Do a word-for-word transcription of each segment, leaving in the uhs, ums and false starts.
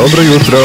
Dobro jutro.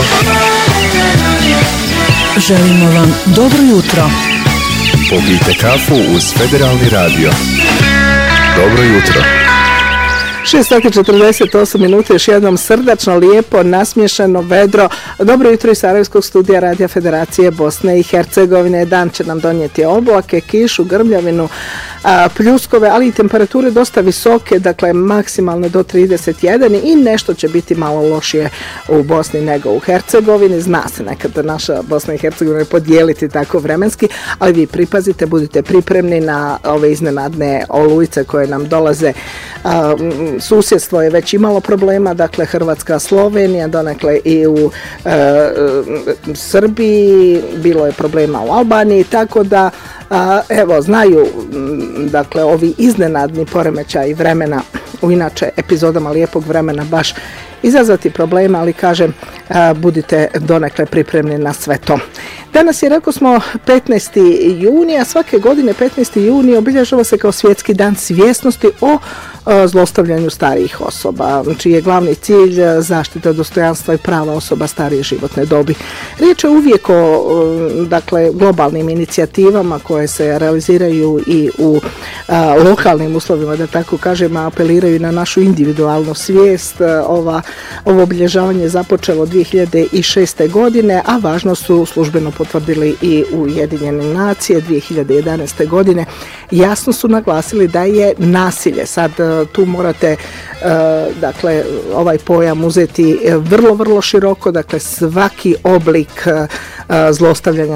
Želimo vam dobro jutro. Popijte kafu uz Federalni radio. Dobro jutro. šest sati i četrdeset osam minuta, još jednom srdačno, lijepo, nasmiješeno, vedro. Dobro jutro iz Sarajevskog studija Radija Federacije Bosne i Hercegovine. Dan će nam donijeti oblake, kišu, grmljavinu, a, pljuskove, ali i temperature dosta visoke, dakle maksimalno do trideset jedan i nešto će biti malo lošije u Bosni nego u Hercegovini. Zna se nekada naša Bosna i Hercegovina podijeliti tako vremenski, ali vi pripazite, budite pripremni na ove iznenadne olujice koje nam dolaze. A, susjedstvo je već imalo problema, dakle Hrvatska, Slovenija, donekle i u e, e, Srbiji, bilo je problema u Albaniji, tako da a, evo znaju dakle ovi iznenadni poremećaji vremena u inače epizodama lijepog vremena baš izazvati problema, ali kažem a, budite donekle pripremni na sve to. Danas je, rekao smo, petnaesti juni, a svake godine petnaesti juni obilježava se kao svjetski dan svjesnosti o zlostavljanju starijih osoba, čiji je glavni cilj zaštita dostojanstva i prava osoba starije životne dobi. Riječ je uvijek o dakle, globalnim inicijativama koje se realiziraju i u a, lokalnim uslovima, da tako kažem, apeliraju na našu individualnu svijest. Ova, ovo obilježavanje je započelo dvije hiljade šeste. godine, a važno su službeno potvrdili i Ujedinjene nacije dvije hiljade jedanaeste. godine. Jasno su naglasili da je nasilje, sad tu morate dakle ovaj pojam uzeti vrlo, vrlo široko, dakle svaki oblik zlostavljanja